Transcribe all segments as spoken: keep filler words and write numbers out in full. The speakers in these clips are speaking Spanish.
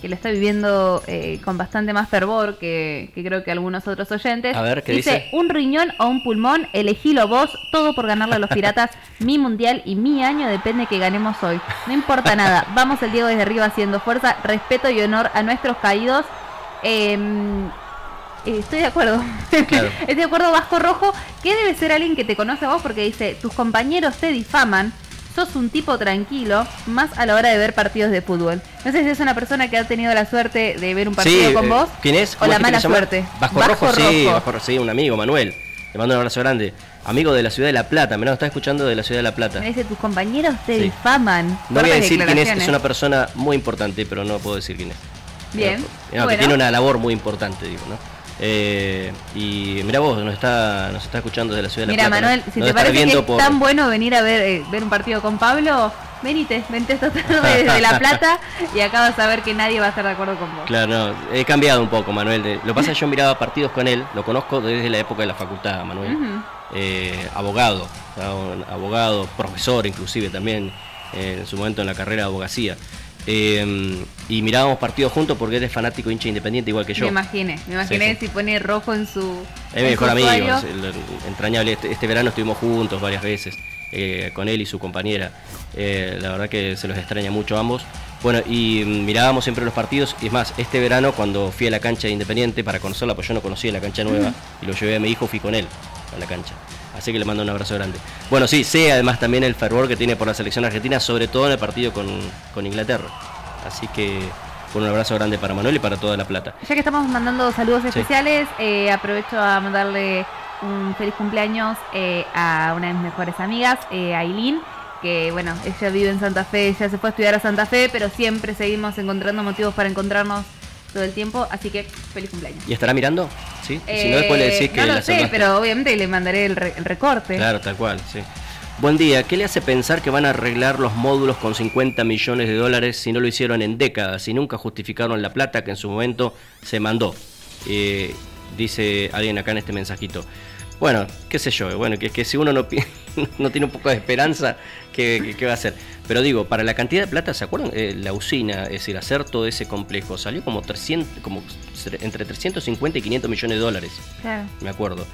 que lo está viviendo eh, con bastante más fervor que, que creo que algunos otros oyentes. A ver, ¿qué dice? dice? Un riñón o un pulmón, elegilo vos, todo por ganarle a los Piratas. Mi mundial y mi año depende que ganemos hoy. No importa nada, vamos el Diego desde arriba haciendo fuerza, respeto y honor a nuestros caídos. Eh, Eh, estoy de acuerdo. Claro. Estoy de acuerdo, Vasco Rojo, que debe ser alguien que te conoce a vos porque dice, tus compañeros te difaman, sos un tipo tranquilo, más a la hora de ver partidos de fútbol. No sé si es una persona que ha tenido la suerte de ver un partido sí, con eh, vos. ¿Quién es? O la mala suerte. Vasco, Vasco Rojo, sí, Vasco Rojo, sí, un amigo, Manuel. Le mando un abrazo grande. Amigo de la ciudad de La Plata, me lo está escuchando de la ciudad de La Plata. Me dice, tus compañeros te sí. difaman. No voy a decir quién es, es una persona muy importante, pero no puedo decir quién es. Bien. Pero, no, bueno. Que tiene una labor muy importante, digo, ¿no? Eh, y mira vos, nos está nos está escuchando desde la ciudad de La mira, Plata. Manuel, ¿no? si nos te parece que es por... tan bueno venir a ver eh, ver un partido con Pablo, venite, vente esta tarde desde La Plata y acá vas a ver que nadie va a estar de acuerdo con vos. Claro, no, he cambiado un poco, Manuel. De, lo que pasa es que yo miraba partidos con él, lo conozco desde la época de la facultad, Manuel. Uh-huh. eh, abogado, abogado, profesor inclusive también, eh, en su momento en la carrera de abogacía. Eh, y mirábamos partidos juntos porque él es fanático hincha independiente igual que yo. Me imaginé, me imaginé sí, sí. si pone rojo en su. Es mi mejor amigo, es el, entrañable. Este, este verano estuvimos juntos varias veces, eh, con él y su compañera. Eh, la verdad que se los extraña mucho a ambos. Bueno, y mirábamos siempre los partidos. Y es más, este verano cuando fui a la cancha de Independiente para conocerla, pues yo no conocía la cancha nueva, uh-huh. y lo llevé a mi hijo, fui con él a la cancha. Así que le mando un abrazo grande. Bueno, sí, sé además también el fervor que tiene por la selección argentina, sobre todo en el partido con, con Inglaterra. Así que un abrazo grande para Manuel y para toda La Plata. Ya que estamos mandando saludos especiales, sí. eh, aprovecho a mandarle un feliz cumpleaños eh, a una de mis mejores amigas, eh, Aileen, que bueno, ella vive en Santa Fe, ella se fue a estudiar a Santa Fe, pero siempre seguimos encontrando motivos para encontrarnos todo el tiempo, así que feliz cumpleaños. ¿Y estará mirando? Sí. Eh, si no, después le decís que no lo la sé, salvaste. Pero obviamente le mandaré el, re, el recorte. Claro, tal cual, sí. Buen día. ¿Qué le hace pensar que van a arreglar los módulos con cincuenta millones de dólares si no lo hicieron en décadas y nunca justificaron la plata que en su momento se mandó? Eh, dice alguien acá en este mensajito. Bueno, qué sé yo, bueno, que, que si uno no, no tiene un poco de esperanza, ¿qué, qué, qué va a hacer? Pero digo, para la cantidad de plata, ¿se acuerdan? Eh, la usina, es decir, hacer todo ese complejo, salió como, trescientos, como entre trescientos cincuenta y quinientos millones de dólares. Claro. Me acuerdo.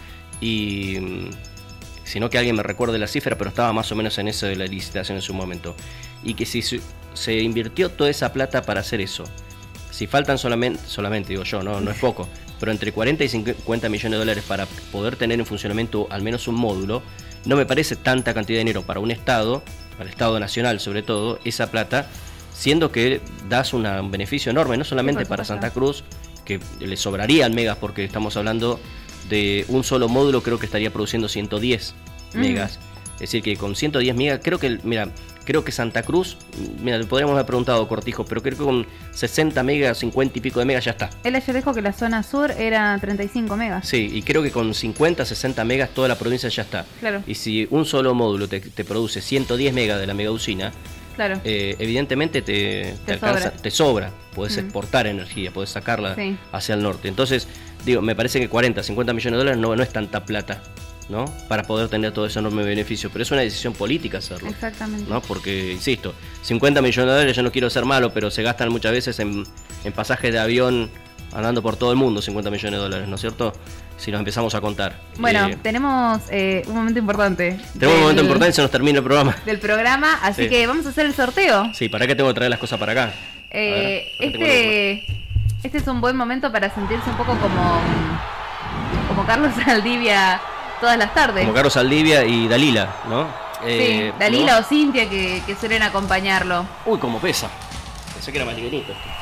Y si no que alguien me recuerde la cifra, pero estaba más o menos en eso de la licitación en su momento. Y que si se invirtió toda esa plata para hacer eso, si faltan solamente, solamente digo yo, no, no es poco, pero entre cuarenta y cincuenta millones de dólares para poder tener en funcionamiento al menos un módulo, no me parece tanta cantidad de dinero para un Estado, para el Estado nacional sobre todo, esa plata, siendo que das una, un beneficio enorme, no solamente sí, para Santa Cruz, que le sobrarían megas porque estamos hablando de un solo módulo, creo que estaría produciendo ciento diez mm. megas. Es decir, que con ciento diez megas, creo que, mira, creo que Santa Cruz, mira, le podríamos haber preguntado, Cortijo, pero creo que con sesenta megas, cincuenta y pico de megas ya está. Él ayer dijo que la zona sur era treinta y cinco megas. Sí, y creo que con cincuenta, sesenta megas toda la provincia ya está. Claro. Y si un solo módulo te, te produce ciento diez megas de la mega usina, claro. eh, evidentemente te, te, te alcanza, sobra. te sobra, podés mm. exportar energía, podés sacarla sí. hacia el norte. Entonces, digo, me parece que cuarenta, cincuenta millones de dólares no, no es tanta plata, ¿no? Para poder tener todo ese enorme beneficio, pero es una decisión política hacerlo. Exactamente. ¿No? Porque, insisto, cincuenta millones de dólares, yo no quiero ser malo, pero se gastan muchas veces en, en pasajes de avión andando por todo el mundo, cincuenta millones de dólares, ¿no es cierto? Si nos empezamos a contar. Bueno, eh, tenemos eh, un momento importante. Tenemos del, un momento importante, se nos termina el programa. Del programa, así sí. que vamos a hacer el sorteo. Sí, ¿para qué tengo que traer las cosas para acá? Eh, ver, este, este es un buen momento para sentirse un poco como, como Carlos Saldivia todas las tardes. Como Carlos Saldivia y Dalila, ¿no? Eh, sí, Dalila ¿no? o Cintia que, que suelen acompañarlo. Uy, cómo pesa. Pensé que era más livianito esto.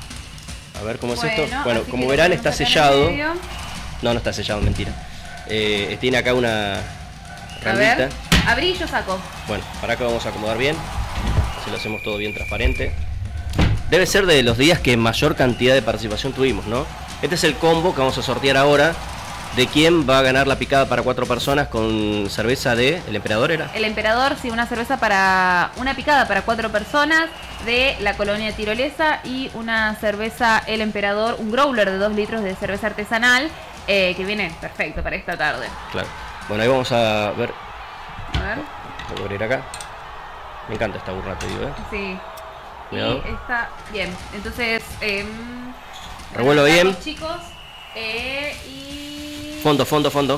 A ver cómo bueno, es esto. Bueno, como verán está sellado. No, no está sellado, mentira. Eh, tiene acá una randita. A ver, abrí y yo saco. Bueno, para acá vamos a acomodar bien. Si lo hacemos todo bien transparente. Debe ser de los días que mayor cantidad de participación tuvimos, ¿no? Este es el combo que vamos a sortear ahora. ¿De quién va a ganar la picada para cuatro personas con cerveza de El Emperador era? El Emperador, sí, una cerveza para una picada para cuatro personas de la colonia tirolesa y una cerveza El Emperador, un growler de dos litros de cerveza artesanal eh, que viene perfecto para esta tarde. Claro. Bueno, ahí vamos a ver. A ver. Voy a abrir acá. Me encanta esta burra, te digo, ¿eh? Sí. Cuidado. Y está bien. Entonces, eh, revuelvo bien. Chicos, eh, y... Fondo, fondo, fondo.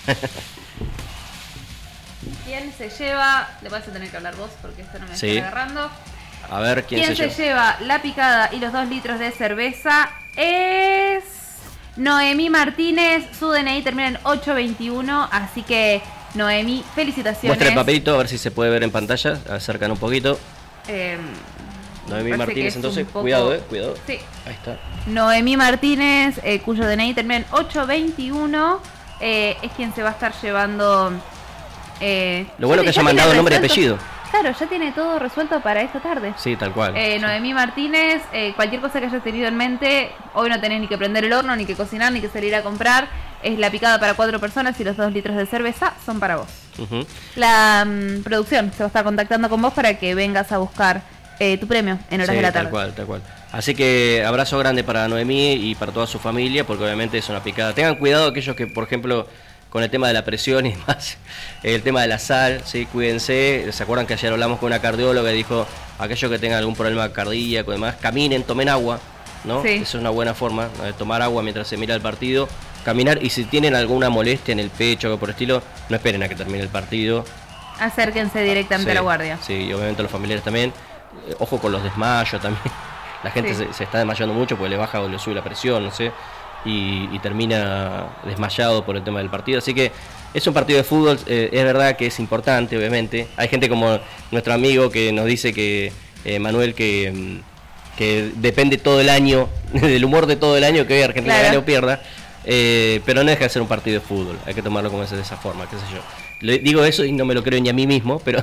¿Quién se lleva? Le vas a tener que hablar vos porque esto no me sí. está agarrando. A ver, ¿quién, ¿Quién se, se lleva? lleva la picada y los dos litros de cerveza? Es Noemí Martínez. Su D N I termina en ocho veintiuno, así que Noemí, felicitaciones. Muestra el papelito, a ver si se puede ver en pantalla. Acercan un poquito. Eh, Noemí Martínez, entonces, poco... cuidado, eh, cuidado. Sí. Ahí está. Noemí Martínez, eh, cuyo D N I termina en ocho veintiuno, eh, es quien se va a estar llevando... Eh, Lo bueno que haya mandado nombre y apellido. Claro, ya tiene todo resuelto para esta tarde. Sí, tal cual. Eh, sí. Noemí Martínez, eh, cualquier cosa que hayas tenido en mente, hoy no tenés ni que prender el horno, ni que cocinar, ni que salir a comprar. Es la picada para cuatro personas y los dos litros de cerveza son para vos. Uh-huh. La um, producción se va a estar contactando con vos para que vengas a buscar eh, tu premio en horas sí, de la tarde. Tal cual, tal cual. Así que abrazo grande para Noemí y para toda su familia, porque obviamente es una picada. Tengan cuidado aquellos que, por ejemplo, con el tema de la presión y demás, el tema de la sal, sí, cuídense. ¿Se acuerdan que ayer hablamos con una cardióloga y dijo, aquellos que tengan algún problema cardíaco y demás, caminen, tomen agua, ¿no? Sí. Esa es una buena forma, ¿no?, de tomar agua mientras se mira el partido, caminar, y si tienen alguna molestia en el pecho o por el estilo, no esperen a que termine el partido. Acérquense directamente sí, a la guardia. Sí, y obviamente los familiares también. Eh, ojo con los desmayos también. La gente sí. se, se está desmayando mucho porque le baja o le sube la presión, no sé. Y, y termina desmayado por el tema del partido, así que es un partido de fútbol, eh, es verdad que es importante, obviamente. Hay gente como nuestro amigo que nos dice que, eh, Manuel, que, que depende todo el año, del humor de todo el año, que hoy Argentina claro. gane o pierda, eh, pero no deja de ser un partido de fútbol, hay que tomarlo como es, de esa forma, qué sé yo. Le digo eso y no me lo creo ni a mí mismo, pero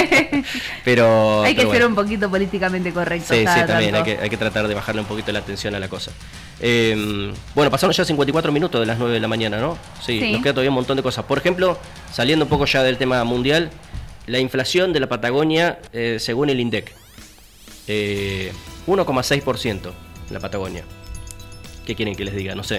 pero hay que pero ser bueno. un poquito políticamente correcto. Sí, sí, también hay tanto. que, hay que tratar de bajarle un poquito la atención a la cosa. Eh, bueno, pasaron ya cincuenta y cuatro minutos de las nueve de la mañana, ¿no? Sí, sí, nos queda todavía un montón de cosas. Por ejemplo, saliendo un poco ya del tema mundial, la inflación de la Patagonia, eh, según el INDEC, eh, uno coma seis por ciento en la Patagonia. ¿Qué quieren que les diga? No sé.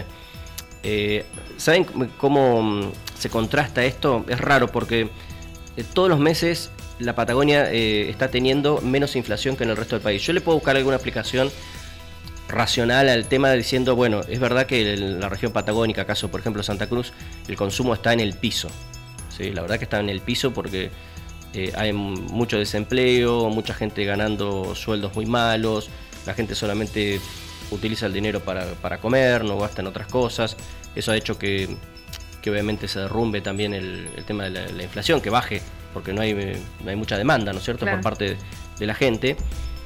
Eh, ¿Saben cómo se contrasta esto? Es raro porque eh, todos los meses la Patagonia eh, está teniendo menos inflación que en el resto del país. Yo le puedo buscar alguna explicación racional al tema diciendo, bueno, es verdad que en la región patagónica, acaso por ejemplo Santa Cruz, el consumo está en el piso. ¿Sí? La verdad que está en el piso porque eh, hay mucho desempleo, mucha gente ganando sueldos muy malos, la gente solamente utiliza el dinero para, para comer, no gasta en otras cosas. Eso ha hecho que, que obviamente se derrumbe también el, el tema de la, la inflación, que baje, porque no hay, no hay mucha demanda, ¿no es cierto?, claro, por parte de, de la gente.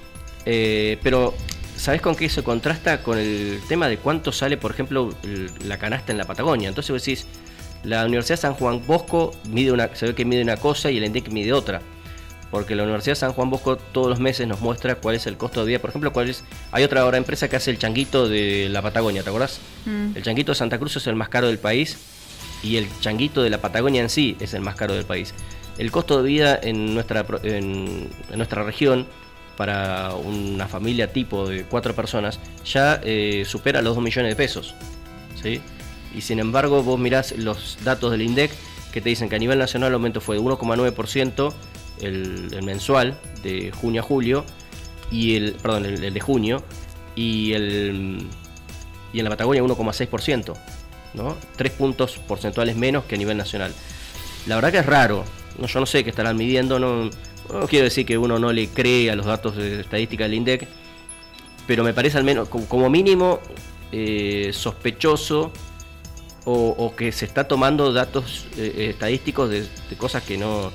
Eh, pero, ¿sabés con qué se contrasta? Con el tema de cuánto sale, por ejemplo, el, la canasta en la Patagonia. Entonces vos decís, la Universidad de San Juan Bosco mide una, se ve que mide una cosa y el INDEC mide otra. Porque la Universidad de San Juan Bosco todos los meses nos muestra cuál es el costo de vida. Por ejemplo, cuál es, hay otra ahora empresa que hace el changuito de la Patagonia, ¿te acordás? Mm. El changuito de Santa Cruz es el más caro del país y el changuito de la Patagonia en sí es el más caro del país. El costo de vida en nuestra, en, en nuestra región para una familia tipo de cuatro personas ya eh, supera los dos millones de pesos, ¿sí? Y sin embargo vos mirás los datos del INDEC que te dicen que a nivel nacional el aumento fue de uno coma nueve por ciento el, el mensual de junio a julio y el perdón el, el de junio y el y en la Patagonia uno coma seis por ciento, ¿no? Tres puntos porcentuales menos que a nivel nacional. La verdad que es raro. No, yo no sé qué estarán midiendo, no, no quiero decir que uno no le cree a los datos de estadística del INDEC, pero me parece al menos como mínimo eh, sospechoso o, o que se está tomando datos eh, estadísticos de, de cosas que no,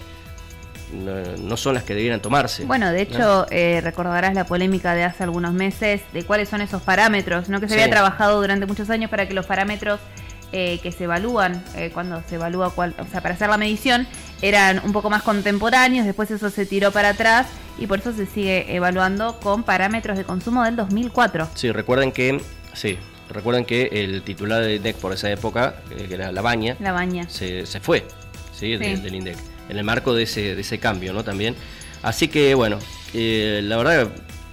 no, no son las que debieran tomarse. Bueno, de hecho, ¿no? eh, recordarás la polémica de hace algunos meses de cuáles son esos parámetros, ¿no? Que se sí. había trabajado durante muchos años para que los parámetros Eh, que se evalúan eh, cuando se evalúa cuál, o sea, para hacer la medición eran un poco más contemporáneos, después eso se tiró para atrás y por eso se sigue evaluando con parámetros de consumo del dos mil cuatro. Sí, recuerden que sí, recuerden que el titular del INDEC por esa época, que era Labaña, Labaña. Se, se fue, ¿sí? Sí. De, del INDEC, en el marco de ese, de ese cambio, ¿no? También. Así que bueno, eh, la verdad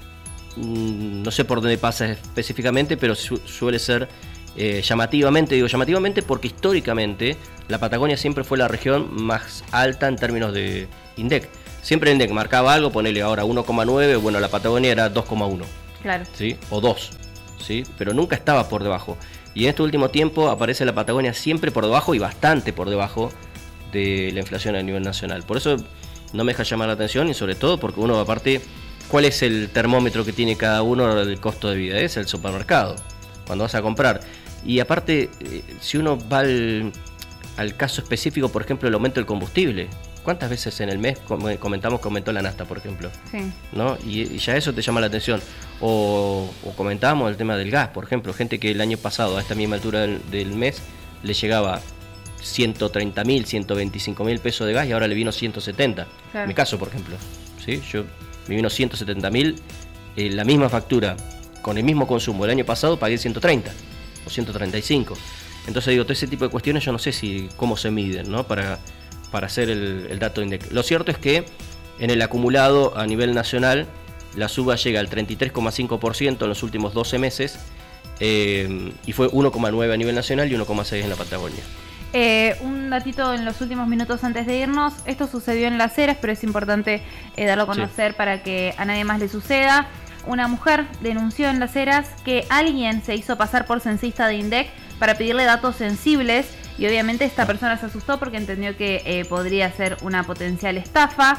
mmm, no sé por dónde pasa específicamente, pero su, suele ser Eh, llamativamente, digo llamativamente porque históricamente la Patagonia siempre fue la región más alta en términos de INDEC. Siempre el INDEC marcaba algo, ponele ahora uno coma nueve, bueno, la Patagonia era dos coma uno. Claro. ¿Sí? O dos, ¿sí? Pero nunca estaba por debajo. Y en este último tiempo aparece la Patagonia siempre por debajo y bastante por debajo de la inflación a nivel nacional. Por eso no me deja llamar la atención y sobre todo porque uno, aparte, ¿cuál es el termómetro que tiene cada uno del costo de vida? Es el supermercado, cuando vas a comprar. Y aparte, si uno va al, al caso específico, por ejemplo, el aumento del combustible. ¿Cuántas veces en el mes comentamos que aumentó la nafta, por ejemplo? Sí. ¿No? Y, y ya eso te llama la atención. O, o comentábamos el tema del gas, por ejemplo. Gente que el año pasado, a esta misma altura del, del mes, le llegaba ciento treinta mil, ciento veinticinco mil pesos de gas y ahora le vino ciento setenta. Claro. En mi caso, por ejemplo. ¿Sí? Yo me vino ciento setenta mil, eh, la misma factura, con el mismo consumo. El año pasado pagué ciento treinta o ciento treinta y cinco. Entonces digo, todo ese tipo de cuestiones yo no sé si cómo se miden, ¿no? Para... para hacer el, el dato de INDEC. Lo cierto es que en el acumulado a nivel nacional la suba llega al treinta y tres coma cinco por ciento en los últimos doce meses eh, y fue uno coma nueve a nivel nacional y uno coma seis en la Patagonia. Eh, un datito en los últimos minutos antes de irnos. Esto sucedió en Las Heras, pero es importante eh, darlo a conocer, sí, para que a nadie más le suceda. Una mujer denunció en Las Heras que alguien se hizo pasar por censista de INDEC para pedirle datos sensibles. Y obviamente esta persona se asustó porque entendió que eh, podría ser una potencial estafa.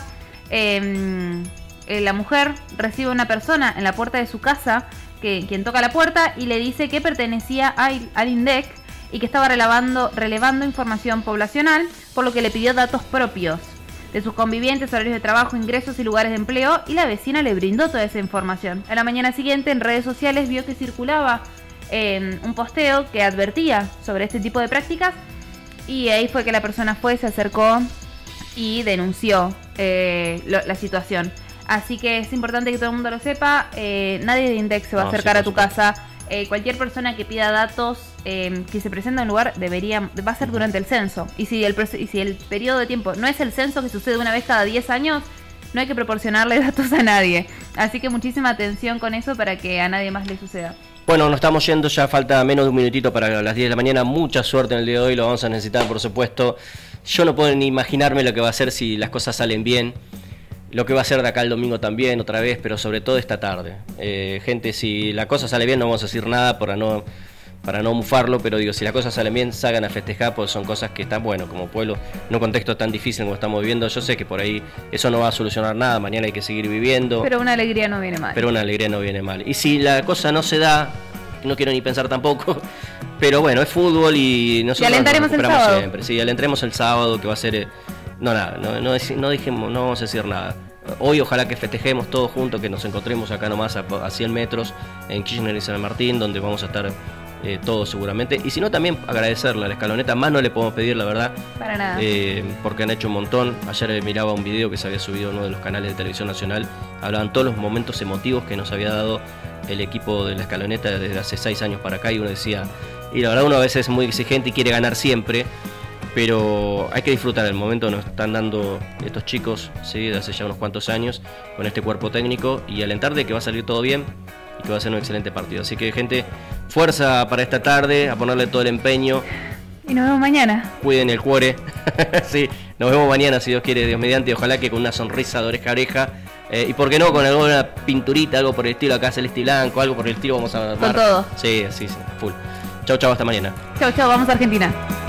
Eh, eh, la mujer recibe a una persona en la puerta de su casa, que, quien toca la puerta y le dice que pertenecía a, al INDEC y que estaba relevando, relevando información poblacional, por lo que le pidió datos propios de sus convivientes, horarios de trabajo, ingresos y lugares de empleo, y la vecina le brindó toda esa información. A la mañana siguiente en redes sociales vio que circulaba eh, un posteo que advertía sobre este tipo de prácticas. Y ahí fue que la persona fue, se acercó y denunció eh, lo, la situación. Así que es importante que todo el mundo lo sepa. Eh, nadie de INDEC se va no, a acercar sí, a tu casa. Eh, cualquier persona que pida datos eh, que se presenta en un lugar debería, va a ser durante el censo. Y si el, y si el periodo de tiempo no es el censo, que sucede una vez cada diez años, no hay que proporcionarle datos a nadie. Así que muchísima atención con eso para que a nadie más le suceda. Bueno, nos estamos yendo, ya falta menos de un minutito para las diez de la mañana. Mucha suerte en el día de hoy, lo vamos a necesitar, por supuesto. Yo no puedo ni imaginarme lo que va a hacer si las cosas salen bien. Lo que va a ser de acá el domingo también, otra vez, pero sobre todo esta tarde. Eh, gente, si la cosa sale bien, no vamos a decir nada para no, para no mufarlo, pero digo, si las cosas salen bien, salgan a festejar, porque son cosas que están, bueno, como pueblo, en un contexto tan difícil como estamos viviendo. Yo sé que por ahí eso no va a solucionar nada, mañana hay que seguir viviendo. Pero una alegría no viene mal. Pero una alegría no viene mal. Y si la cosa no se da, no quiero ni pensar tampoco, pero bueno, es fútbol y nosotros y alentaremos nos recuperamos el sábado. Siempre. Sí, alentaremos el sábado, que va a ser... Eh, no, nada, no, no, no, dijimos, no vamos a decir nada. Hoy ojalá que festejemos todos juntos, que nos encontremos acá nomás a, a cien metros en Kirchner y San Martín, donde vamos a estar eh, todos seguramente. Y si no, también agradecerle a la escaloneta, más no le podemos pedir, la verdad. Para nada. Eh, porque han hecho un montón. Ayer miraba un video que se había subido en uno de los canales de televisión nacional. Hablaban todos los momentos emotivos que nos había dado el equipo de la escaloneta desde hace seis años para acá, y uno decía, y la verdad uno a veces es muy exigente y quiere ganar siempre, pero hay que disfrutar el momento que nos están dando estos chicos, ¿sí? De hace ya unos cuantos años, con este cuerpo técnico, y alentar de que va a salir todo bien y que va a ser un excelente partido. Así que, gente, fuerza para esta tarde, a ponerle todo el empeño. Y nos vemos mañana. Cuiden el cuore. Sí, nos vemos mañana, si Dios quiere, Dios mediante. Ojalá que con una sonrisa de oreja a oreja. Eh, y por qué no, con alguna pinturita, algo por el estilo acá, celeste y blanco, algo por el estilo vamos a armar. Con todo. Sí, sí, sí, full. Chau, chau, hasta mañana. Chau, chau, vamos a Argentina.